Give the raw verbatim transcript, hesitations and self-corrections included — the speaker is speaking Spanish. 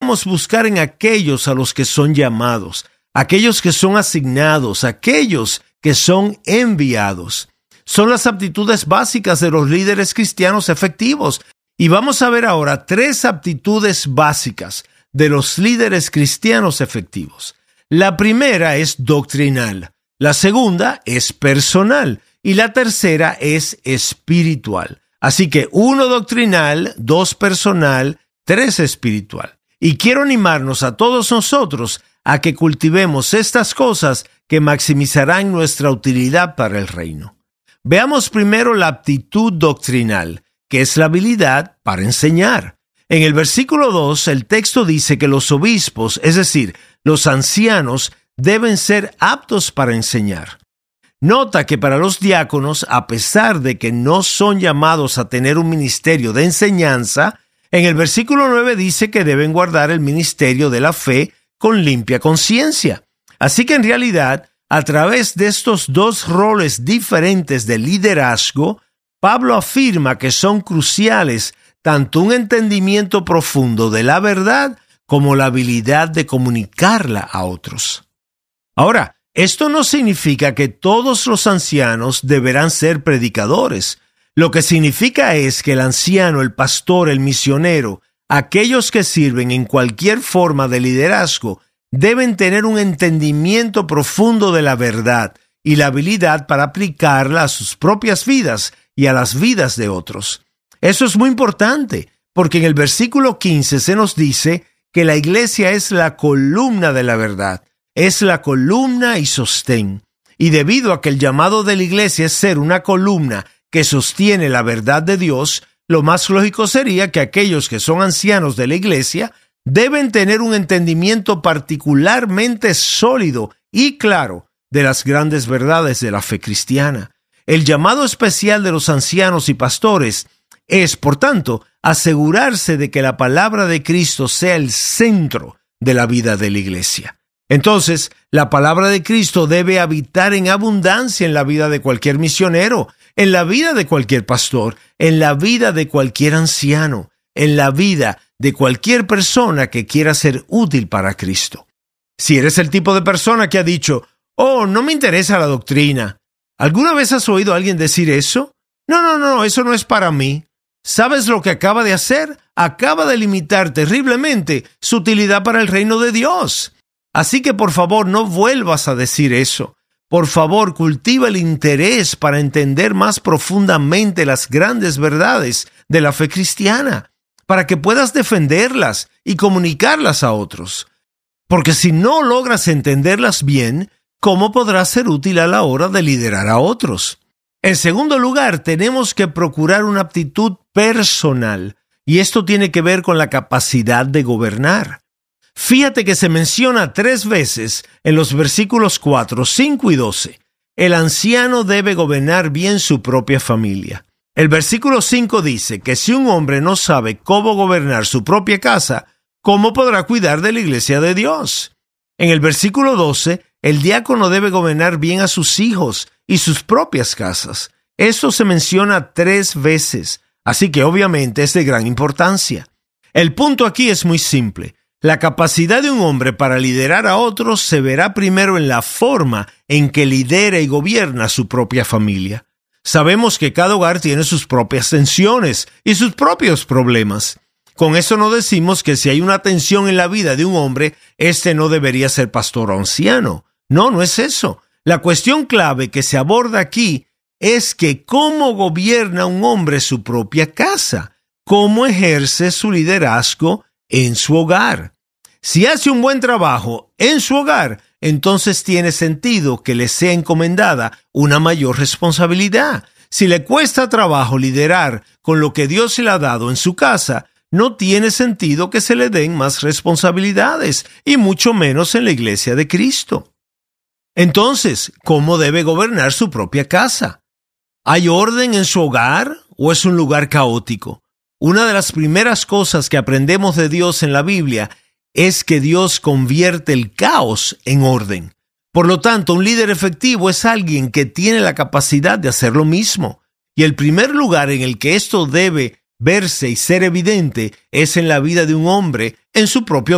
deberíamos buscar en aquellos a los que son llamados, aquellos que son asignados, aquellos que son enviados. Son las aptitudes básicas de los líderes cristianos efectivos. Y vamos a ver ahora tres aptitudes básicas de los líderes cristianos efectivos. La primera es doctrinal, la segunda es personal y la tercera es espiritual. Así que uno doctrinal, dos personal, tres espiritual. Y quiero animarnos a todos nosotros a que cultivemos estas cosas que maximizarán nuestra utilidad para el reino. Veamos primero la aptitud doctrinal, que es la habilidad para enseñar. En el versículo dos, el texto dice que los obispos, es decir, los ancianos, deben ser aptos para enseñar. Nota que para los diáconos, a pesar de que no son llamados a tener un ministerio de enseñanza, en el versículo nueve dice que deben guardar el ministerio de la fe con limpia conciencia. Así que en realidad, a través de estos dos roles diferentes de liderazgo, Pablo afirma que son cruciales tanto un entendimiento profundo de la verdad como la habilidad de comunicarla a otros. Ahora, esto no significa que todos los ancianos deberán ser predicadores. Lo que significa es que el anciano, el pastor, el misionero, aquellos que sirven en cualquier forma de liderazgo, deben tener un entendimiento profundo de la verdad y la habilidad para aplicarla a sus propias vidas y a las vidas de otros. Eso es muy importante, porque en el versículo quince se nos dice que la iglesia es la columna de la verdad, es la columna y sostén. Y debido a que el llamado de la iglesia es ser una columna que sostiene la verdad de Dios, lo más lógico sería que aquellos que son ancianos de la iglesia deben tener un entendimiento particularmente sólido y claro de las grandes verdades de la fe cristiana. El llamado especial de los ancianos y pastores es, por tanto, asegurarse de que la palabra de Cristo sea el centro de la vida de la iglesia. Entonces, la palabra de Cristo debe habitar en abundancia en la vida de cualquier misionero, en la vida de cualquier pastor, en la vida de cualquier anciano, en la vida de cualquier persona que quiera ser útil para Cristo. Si eres el tipo de persona que ha dicho, oh, no me interesa la doctrina, ¿alguna vez has oído a alguien decir eso? No, no, no, eso no es para mí. ¿Sabes lo que acaba de hacer? Acaba de limitar terriblemente su utilidad para el reino de Dios. Así que por favor no vuelvas a decir eso. Por favor, cultiva el interés para entender más profundamente las grandes verdades de la fe cristiana, para que puedas defenderlas y comunicarlas a otros. Porque si no logras entenderlas bien, ¿cómo podrás ser útil a la hora de liderar a otros? En segundo lugar, tenemos que procurar una aptitud personal, y esto tiene que ver con la capacidad de gobernar. Fíjate que se menciona tres veces en los versículos cuatro, cinco y doce. El anciano debe gobernar bien su propia familia. El versículo cinco dice que si un hombre no sabe cómo gobernar su propia casa, ¿cómo podrá cuidar de la iglesia de Dios? En el versículo doce, el diácono debe gobernar bien a sus hijos y sus propias casas. Esto se menciona tres veces, así que obviamente es de gran importancia. El punto aquí es muy simple. La capacidad de un hombre para liderar a otros se verá primero en la forma en que lidera y gobierna su propia familia. Sabemos que cada hogar tiene sus propias tensiones y sus propios problemas. Con eso no decimos que si hay una tensión en la vida de un hombre, este no debería ser pastor o anciano. No, no es eso. La cuestión clave que se aborda aquí es que cómo gobierna un hombre su propia casa, cómo ejerce su liderazgo en su hogar. Si hace un buen trabajo en su hogar, entonces tiene sentido que le sea encomendada una mayor responsabilidad. Si le cuesta trabajo liderar con lo que Dios le ha dado en su casa, no tiene sentido que se le den más responsabilidades, y mucho menos en la iglesia de Cristo. Entonces, ¿cómo debe gobernar su propia casa? ¿Hay orden en su hogar o es un lugar caótico? Una de las primeras cosas que aprendemos de Dios en la Biblia es que Dios convierte el caos en orden. Por lo tanto, un líder efectivo es alguien que tiene la capacidad de hacer lo mismo. Y el primer lugar en el que esto debe verse y ser evidente es en la vida de un hombre en su propio